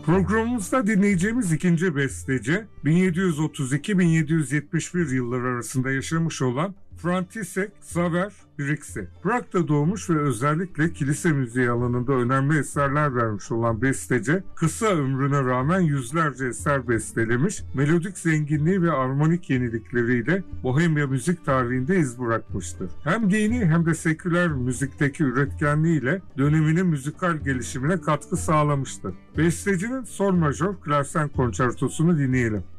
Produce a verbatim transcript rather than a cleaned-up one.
Programımızda dinleyeceğimiz ikinci besteci bin yedi yüz otuz iki bin yedi yüz yetmiş bir yılları arasında yaşamış olan František Xaver Brixi. Prag'da doğmuş ve özellikle kilise müziği alanında önemli eserler vermiş olan besteci, kısa ömrüne rağmen yüzlerce eser bestelemiş, melodik zenginliği ve armonik yenilikleriyle Bohemya müzik tarihinde iz bırakmıştır. Hem dini hem de seküler müzikteki üretkenliğiyle döneminin müzikal gelişimine katkı sağlamıştır. Bestecinin Sol majör klavsen konçertosunu dinleyelim.